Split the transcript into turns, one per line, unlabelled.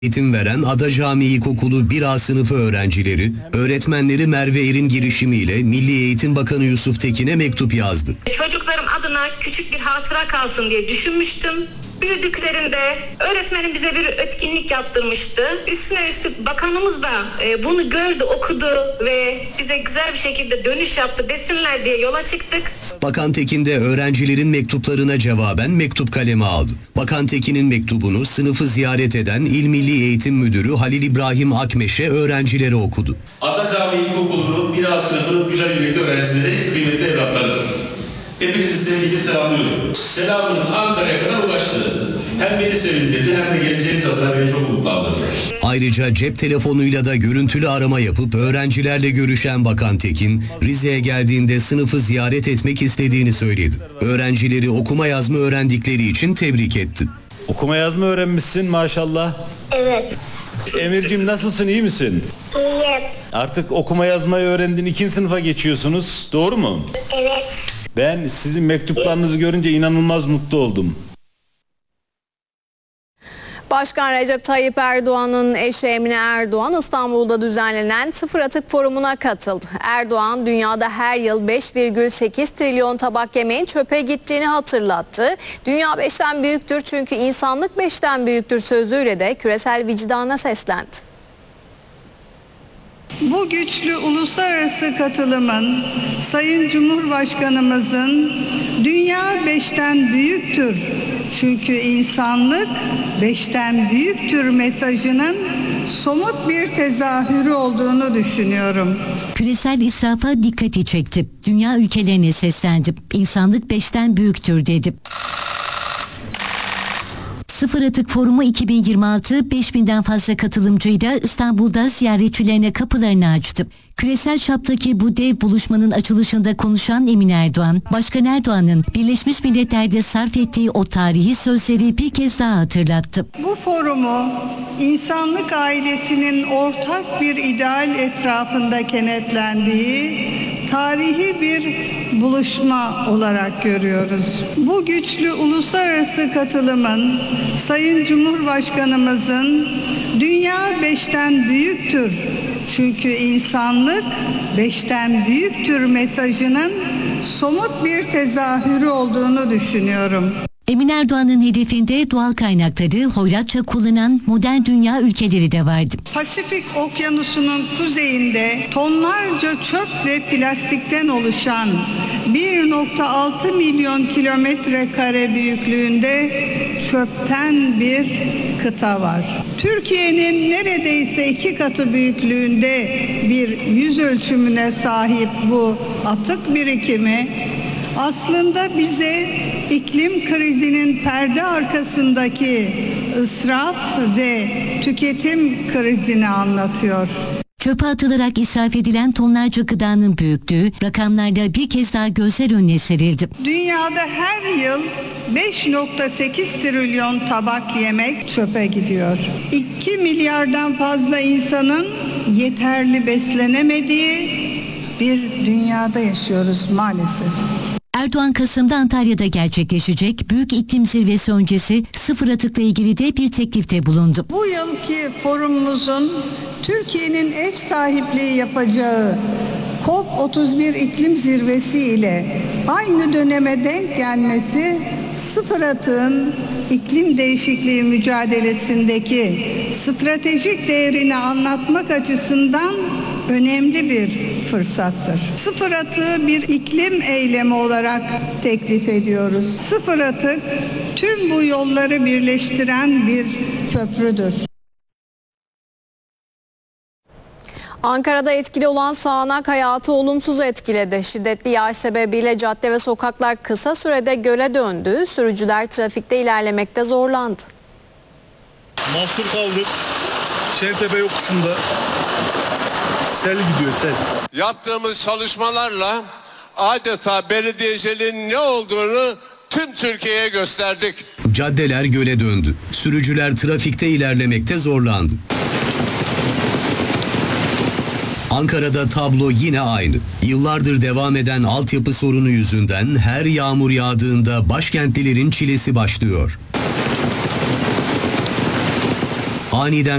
Eğitim veren Ada Camii İlkokulu 1A sınıfı öğrencileri, öğretmenleri Merve Er'in girişimiyle Milli Eğitim Bakanı Yusuf Tekin'e mektup yazdı.
Çocuklarım adına küçük bir hatıra kalsın diye düşünmüştüm. Büyüdüklerinde öğretmenim bize bir etkinlik yaptırmıştı. Üstüne üstlük bakanımız da bunu gördü, okudu ve bize güzel bir şekilde dönüş yaptı desinler diye yola çıktık.
Bakan Tekin de öğrencilerin mektuplarına cevaben mektup kalemi aldı. Bakan Tekin'in mektubunu sınıfı ziyaret eden İl Milli Eğitim Müdürü Halil İbrahim Akmeş'e öğrencilere okudu.
Ada Camii İlkokulu'nun 1A sınıfının güzel yürekli öğrencileri, kıymetli evlatları. Hepinizi sevgiyle selamlıyorum. Selamınız Ankara'ya kadar ulaştı. Hem beni sevindirdi hem de geleceğimiz adına beni çok mutlandırdı.
Ayrıca cep telefonuyla da görüntülü arama yapıp öğrencilerle görüşen Bakan Tekin, Rize'ye geldiğinde sınıfı ziyaret etmek istediğini söyledi. Öğrencileri okuma yazma öğrendikleri için tebrik etti.
Okuma yazma öğrenmişsin maşallah.
Evet.
Emir'cim nasılsın, iyi misin?
İyiyim.
Artık okuma yazmayı öğrendin, 2. sınıfa geçiyorsunuz, doğru mu?
Evet.
Ben sizin mektuplarınızı görünce inanılmaz mutlu oldum.
Başkan Recep Tayyip Erdoğan'ın eşi Emine Erdoğan İstanbul'da düzenlenen Sıfır Atık Forumu'na katıldı. Erdoğan dünyada her yıl 5,8 trilyon tabak yemeğin çöpe gittiğini hatırlattı. Dünya 5'ten büyüktür çünkü insanlık 5'ten büyüktür sözüyle de küresel vicdana seslendi.
Bu güçlü uluslararası katılımın Sayın Cumhurbaşkanımızın dünya 5'ten büyüktür çünkü insanlık 5'ten büyüktür mesajının somut bir tezahürü olduğunu düşünüyorum.
Küresel israfa dikkati çekti. Dünya ülkelerine seslendi. İnsanlık 5'ten büyüktür dedi. Sıfır Atık Forumu 2026 5000'den fazla katılımcıyla İstanbul'da ziyaretçilerine kapılarını açtı. Küresel çaptaki bu dev buluşmanın açılışında konuşan Emine Erdoğan, Başkan Erdoğan'ın Birleşmiş Milletler'de sarf ettiği o tarihi sözleri bir kez daha hatırlattı.
Bu forumu insanlık ailesinin ortak bir ideal etrafında kenetlendiği tarihi bir buluşma olarak görüyoruz. Bu güçlü uluslararası katılımın Sayın Cumhurbaşkanımızın dünya 5'ten büyüktür çünkü insanlık 5'ten büyüktür mesajının somut bir tezahürü olduğunu düşünüyorum.
Emine Erdoğan'ın hedefinde doğal kaynakları hoyratça kullanan modern dünya ülkeleri de vardı.
Pasifik Okyanusu'nun kuzeyinde tonlarca çöp ve plastikten oluşan 1,6 milyon kilometre kare büyüklüğünde çöpten bir kıta var. Türkiye'nin neredeyse 2 katı büyüklüğünde bir yüz ölçümüne sahip bu atık birikimi aslında bize iklim krizinin perde arkasındaki israf ve tüketim krizini anlatıyor.
Çöpe atılarak israf edilen tonlarca gıdanın büyüklüğü rakamlarda bir kez daha gözler önüne serildi.
Dünyada her yıl 5,8 trilyon tabak yemek çöpe gidiyor. 2 milyardan fazla insanın yeterli beslenemediği bir dünyada yaşıyoruz maalesef.
Erdoğan Kasım'da Antalya'da gerçekleşecek Büyük İklim Zirvesi öncesi sıfır atıkla ilgili de bir teklifte bulundu.
Bu yılki forumumuzun Türkiye'nin ev sahipliği yapacağı COP31 iklim zirvesi ile aynı döneme denk gelmesi sıfır atığın iklim değişikliği mücadelesindeki stratejik değerini anlatmak açısından önemli bir fırsattır. Sıfır atığı bir iklim eylemi olarak teklif ediyoruz. Sıfır atık tüm bu yolları birleştiren bir köprüdür.
Ankara'da etkili olan sağanak hayatı olumsuz etkiledi. Şiddetli yağış sebebiyle cadde ve sokaklar kısa sürede göle döndü. Sürücüler trafikte ilerlemekte zorlandı.
Mahsur kaldık. Şentepe yokuşunda. Sel gidiyor, sel.
Yaptığımız çalışmalarla adeta belediyeciliğin ne olduğunu tüm Türkiye'ye gösterdik.
Caddeler göle döndü. Sürücüler trafikte ilerlemekte zorlandı. Ankara'da tablo yine aynı. Yıllardır devam eden altyapı sorunu yüzünden her yağmur yağdığında başkentlilerin çilesi başlıyor. Aniden